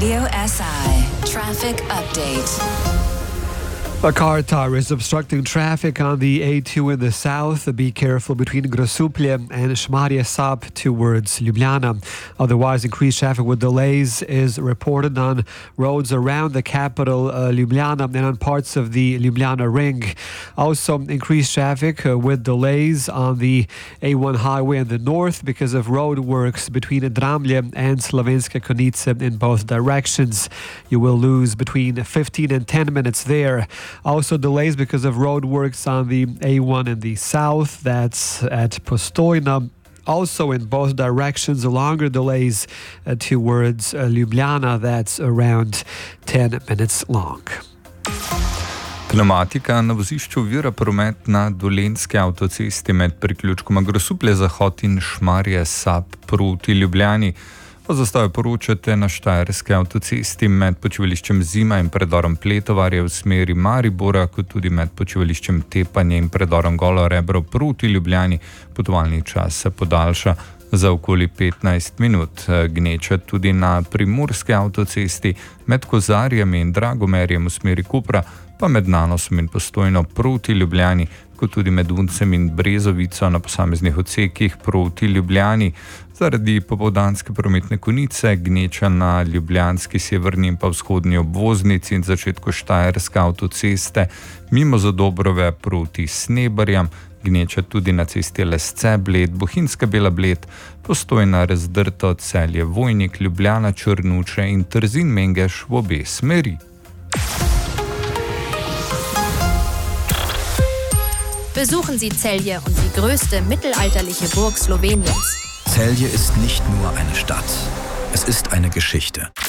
Radio SI Traffic Update. A car tower is obstructing traffic on the A2 in the south. Be careful between Grosuplje and Šmarje Sap towards Ljubljana. Otherwise, increased traffic with delays is reported on roads around the capital, Ljubljana, and on parts of the Ljubljana ring. Also, increased traffic with delays on the A1 highway in the north because of road works between Dramlje and Slovenske Konjice in both directions. You will lose between 15 and 10 minutes there. Also delays because of road works on the A1 in the south, that's at Postojna. Also in both directions, longer delays towards Ljubljana, that's around 10 minutes long. Pneumatika na vozišču ovira promet na Dolenjski avtocesti med priključkoma Grosuplje Zahod in Šmarje Sap proti Ljubljani. O zastoju poročate na Štajerski avtocesti med počivališčem Zima in predorom Pletovarje v smeri Maribora, kot tudi med počivališčem Tepanje in predorom Golo Rebro proti Ljubljani. Potovalni čas se podaljša za okoli 15 minut. Gneča tudi na Primorski avtocesti med Kozarjem in Dragomerjem v smeri Kopra, pa med Nanosom in Postojno proti Ljubljani, kot tudi med Uncem in Brezovico na posameznih odsekih proti Ljubljani. Zaradi popoldanske prometne konice gneča na ljubljanski severni in pa vzhodni obvoznici in začetku Štajerske avtoceste mimo Zadobrove proti Snebarjam, gneča tudi na cesti Lesce Bled, Bohinjska Bela Bled, Postojna Razdrto, Celje Vojnik, Ljubljana Črnuče in Trzin Mengeš v obe smeri. Besuchen Sie Celje und die größte mittelalterliche Burg Sloweniens. Celje ist nicht nur eine Stadt, es ist eine Geschichte.